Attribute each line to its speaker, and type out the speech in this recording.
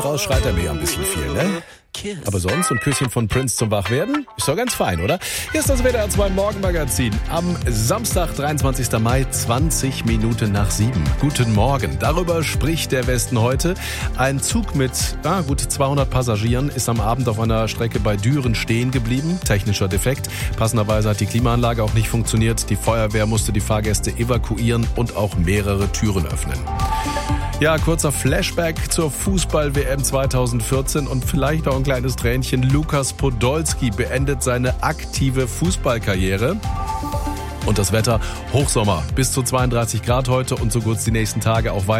Speaker 1: Raus schreit er mir ein bisschen viel, ne? Aber sonst, ein Küsschen von Prince zum Wachwerden? Ist doch ganz fein, oder? Hier ist das WDR 2 Morgenmagazin. Am Samstag, 23. Mai, 20 Minuten nach 7. Guten Morgen. Darüber spricht der Westen heute. Ein Zug mit gut 200 Passagieren ist am Abend auf einer Strecke bei Düren stehen geblieben. Technischer Defekt. Passenderweise hat die Klimaanlage auch nicht funktioniert. Die Feuerwehr musste die Fahrgäste evakuieren und auch mehrere Türen öffnen. Ja, kurzer Flashback zur Fußball-WM 2014 und vielleicht auch ein kleines Tränchen. Lukas Podolski beendet seine aktive Fußballkarriere. Und das Wetter, Hochsommer, bis zu 32 Grad heute und so kurz die nächsten Tage auch weiter.